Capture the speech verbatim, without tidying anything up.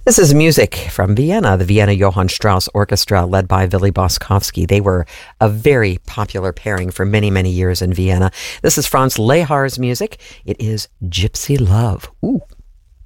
This is music from Vienna, the Vienna Johann Strauss Orchestra, led by Willy Boskovsky. They were a very popular pairing for many, many years in Vienna. This is Franz Lehar's music. It is Gypsy Love. Ooh.